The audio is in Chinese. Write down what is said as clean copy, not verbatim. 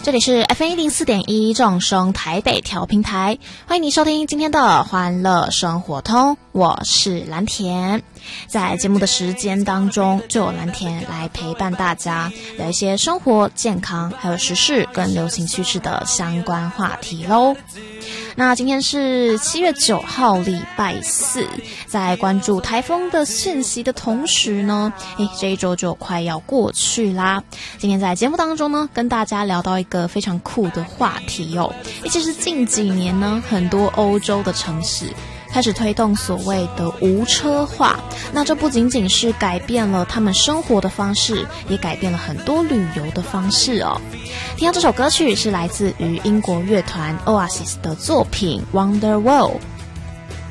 这里是 FM104.1 正声台北调频台，欢迎你收听今天的欢乐生活通，我是蓝田。在节目的时间当中，就有蓝田来陪伴大家聊一些生活、健康还有时事跟流行趋势的相关话题咯。那今天是7月9号礼拜四，在关注台风的讯息的同时呢，这一周就快要过去啦。今天在节目当中呢，跟大家聊到一个非常酷的话题哦。其实近几年呢，很多欧洲的城市开始推动所谓的无车化，那这不仅仅是改变了他们生活的方式，也改变了很多旅游的方式哦。听到这首歌曲是来自于英国乐团 Oasis 的作品 Wonder World。